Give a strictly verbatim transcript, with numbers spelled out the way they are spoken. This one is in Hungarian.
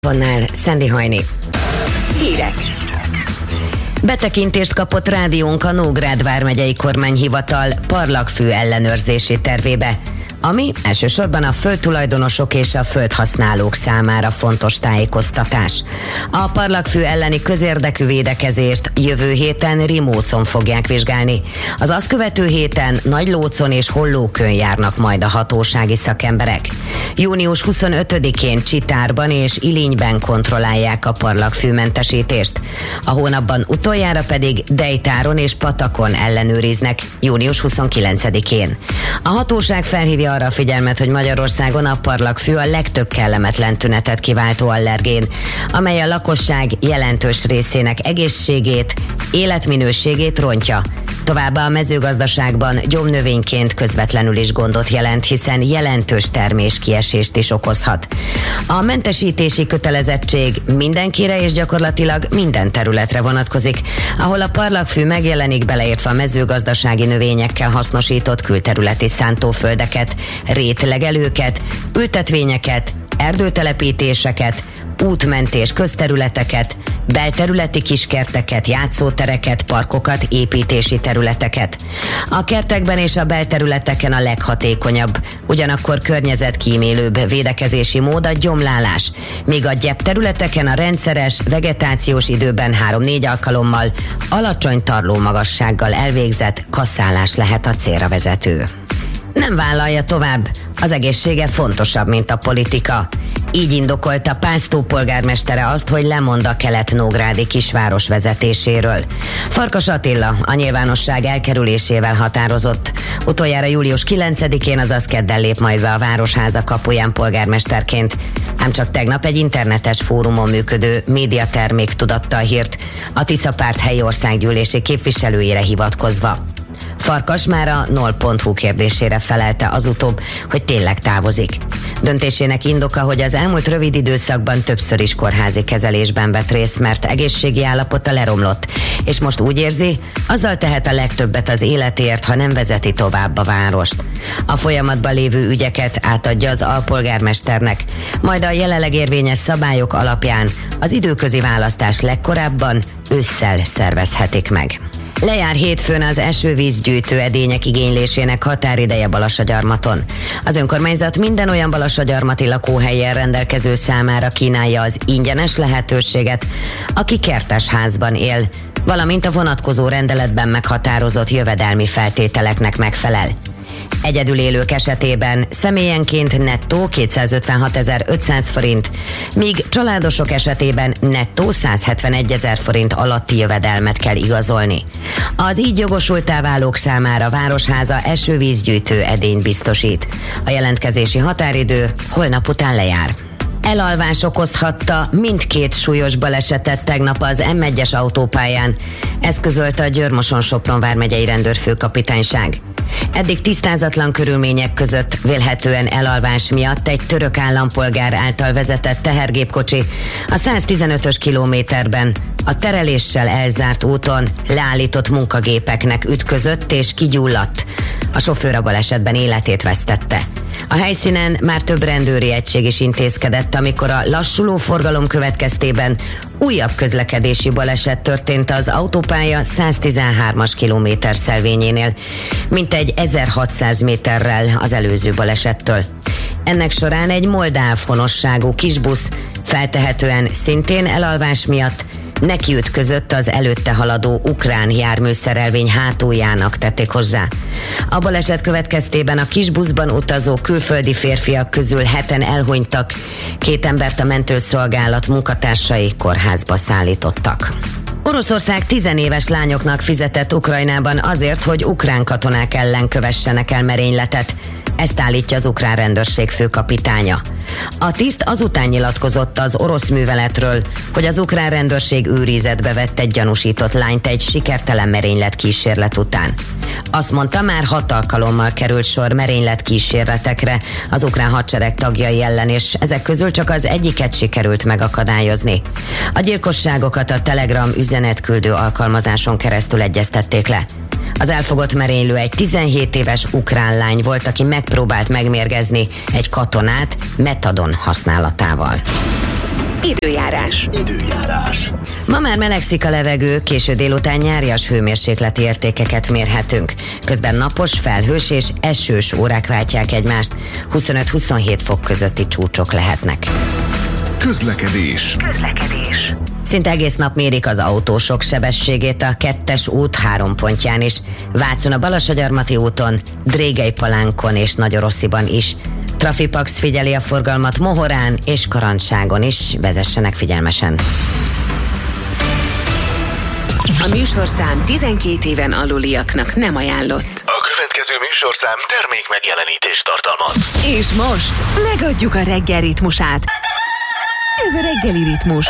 Vonnál Szendi Hajni. Hírek. Betekintést kapott rádiónk a Nógrád vármegyei kormányhivatal parlagfű ellenőrzési tervébe, ami elsősorban a földtulajdonosok és a földhasználók számára fontos tájékoztatás. A parlagfű elleni közérdekű védekezést jövő héten Rimócon fogják vizsgálni. Az azt követő héten Nagylócon és Hollókön járnak majd a hatósági szakemberek. június huszonötödikén Csitárban és Ilinyben kontrollálják a parlagfűmentesítést. A hónapban utoljára pedig Dejtáron és Patakon ellenőriznek június huszonkilencedikén. A hatóság felhívja arra a figyelmet, hogy Magyarországon a parlagfű a legtöbb kellemetlen tünetet kiváltó allergén, amely a lakosság jelentős részének egészségét, életminőségét rontja. Továbbá a mezőgazdaságban gyomnövényként közvetlenül is gondot jelent, hiszen jelentős terméskiesést is okozhat. A mentesítési kötelezettség mindenkire és gyakorlatilag minden területre vonatkozik, ahol a parlagfű megjelenik, beleértve a mezőgazdasági növényekkel hasznosított külterületi szántóföldeket, rétlegelőket, ültetvényeket, erdőtelepítéseket, útmentés közterületeket, belterületi kiskerteket, játszótereket, parkokat, építési területeket. A kertekben és a belterületeken a leghatékonyabb, ugyanakkor környezetkímélőbb védekezési mód a gyomlálás, míg a gyepterületeken a rendszeres vegetációs időben három-négy alkalommal alacsony tarlómagassággal elvégzett kasszálás lehet a célra vezető. Nem vállalja tovább, az egészsége fontosabb, mint a politika. Így indokolta Pásztó polgármestere azt, hogy lemond a kelet-nógrádi kisváros vezetéséről. Farkas Attila a nyilvánosság elkerülésével határozott. Utoljára július kilencedikén, azaz kedden lép majd be a Városháza kapuján polgármesterként. Ám csak tegnap egy internetes fórumon működő médiatermék tudatta a hírt, a Tisza Párt helyi országgyűlési képviselőjére hivatkozva. Farkas már a null pont hu kérdésére felelte azutóbb, hogy tényleg távozik. Döntésének indoka, hogy az elmúlt rövid időszakban többször is kórházi kezelésben vett részt, mert egészségi állapota leromlott, és most úgy érzi, azzal tehet a legtöbbet az életért, ha nem vezeti tovább a várost. A folyamatban lévő ügyeket átadja az alpolgármesternek, majd a jelenleg érvényes szabályok alapján az időközi választás legkorábban ősszel szervezhetik meg. Lejár hétfőn az esővízgyűjtő edények igénylésének határideje Balassagyarmaton. Az önkormányzat minden olyan balassagyarmati lakóhelyen rendelkező számára kínálja az ingyenes lehetőséget, aki kertesházban él, valamint a vonatkozó rendeletben meghatározott jövedelmi feltételeknek megfelel. Egyedül élők esetében személyenként nettó kétszázötvenhatezer-ötszáz forint, míg családosok esetében nettó százhetvenegyezer forint alatti jövedelmet kell igazolni. Az így jogosulttá válók számára Városháza esővízgyűjtő edényt biztosít. A jelentkezési határidő holnap után lejár. Elalvás okozhatta mindkét súlyos balesetet tegnap az M egyes autópályán, ezt közölte a Győr-Moson-Sopron vármegyei rendőrfőkapitányság. Eddig tisztázatlan körülmények között vélhetően elalvás miatt egy török állampolgár által vezetett tehergépkocsi a száztizenötös kilométerben a tereléssel elzárt úton leállított munkagépeknek ütközött és kigyulladt. A sofőr a balesetben életét vesztette. A helyszínen már több rendőri egység is intézkedett, amikor a lassuló forgalom következtében újabb közlekedési baleset történt az autópálya száztizenhármas kilométer szelvényénél, mintegy ezerhatszáz méterrel az előző balesettől. Ennek során egy moldáv honosságú kisbusz feltehetően szintén elalvás miatt nekiütközött az előtte haladó ukrán járműszerelvény hátuljának, tették hozzá. A baleset következtében a kisbuszban utazó külföldi férfiak közül heten elhunytak, két embert a mentőszolgálat munkatársai kórházba szállítottak. Oroszország tizenéves lányoknak fizetett Ukrajnában azért, hogy ukrán katonák ellen kövessenek el merényletet. Ezt állítja az ukrán rendőrség főkapitánya. A tiszt azután nyilatkozott az orosz műveletről, hogy az ukrán rendőrség őrizetbe vett egy gyanúsított lányt egy sikertelen merénylet kísérlet után. Azt mondta, már hat alkalommal került sor merénylet kísérletekre az ukrán hadsereg tagjai ellen, és ezek közül csak az egyiket sikerült megakadályozni. A gyilkosságokat a Telegram üzenetküldő alkalmazáson keresztül egyeztették le. Az elfogott merénylő egy tizenhét éves ukrán lány volt, aki megpróbált megmérgezni egy katonát metadon használatával. Időjárás. Időjárás. Ma már melegszik a levegő, késő délután nyárias hőmérsékleti értékeket mérhetünk. Közben napos, felhős és esős órák váltják egymást. huszonöt-huszonhét fok közötti csúcsok lehetnek. Közlekedés. Közlekedés. Szinte egész nap mérik az autósok sebességét a kettes út három pontján is. Vácon a Balassagyarmati úton, Drégelypalánkon és Nagyorossziban is. Trafipax figyeli a forgalmat Mohorán és Karancságon is, vezessenek figyelmesen. A műsorszám tizenkét éven aluliaknak nem ajánlott. A következő műsorszám termék megjelenítést tartalmaz. És most megadjuk a reggel ritmusát. Ez a reggeli ritmus.